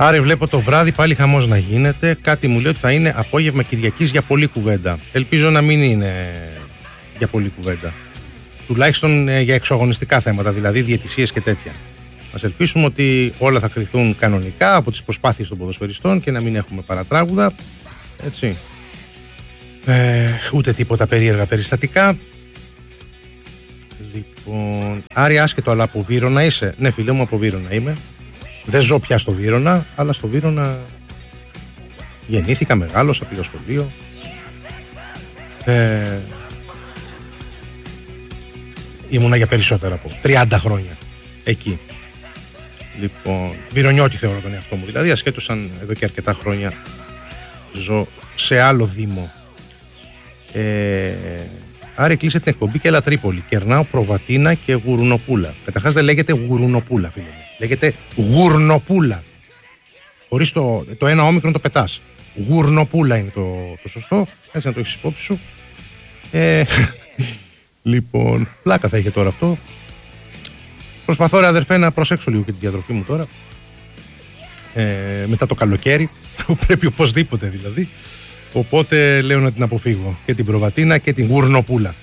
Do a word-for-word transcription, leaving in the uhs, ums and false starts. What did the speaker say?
Άρη, βλέπω το βράδυ πάλι χαμός να γίνεται. Κάτι μου λέει ότι θα είναι απόγευμα Κυριακής για πολλή κουβέντα. Ελπίζω να μην είναι για πολλή κουβέντα. Τουλάχιστον ε, για εξωαγωνιστικά θέματα, δηλαδή διαιτησίες και τέτοια. Ας ελπίσουμε ότι όλα θα κριθούν κανονικά από τις προσπάθειες των ποδοσφαιριστών και να μην έχουμε παρατράγουδα. Έτσι. Ε, ούτε τίποτα περίεργα περιστατικά. Λοιπόν, Άρη, άσχετο, αλλά από Βύρωνα είσαι? Ναι, φίλε μου, από Βύρωνα είμαι. Δεν ζω πια στο Βύρωνα, αλλά στο Βύρωνα γεννήθηκα, μεγάλωσα, πήγα σχολείο. Ε, ήμουνα για περισσότερα από τριάντα χρόνια εκεί. Λοιπόν, Βυρωνιώτη θεωρώ τον εαυτό μου, δηλαδή, ασχέτως αν εδώ και αρκετά χρόνια ζω σε άλλο δήμο. Ε, Άρη, κλείσε την εκπομπή και έλα Τρίπολη. Κερνάω Προβατίνα και Γουρουνοπούλα. Καταρχάς δεν λέγεται Γουρουνοπούλα, φίλε μου. Λέγεται Γουρνοπούλα. Χωρίς το, το ένα όμικρον το πετάς. Γουρνοπούλα είναι το, το σωστό. Έτσι να το έχεις υπόψη σου. Ε, λοιπόν, πλάκα θα είχε τώρα αυτό. Προσπαθώ, ρε αδερφέ, να προσέξω λίγο και τη διατροφή μου τώρα. Ε, μετά το καλοκαίρι. Πρέπει οπωσδήποτε δηλαδή. Οπότε λέω να την αποφύγω. Και την Προβατίνα και την Γουρνοπούλα.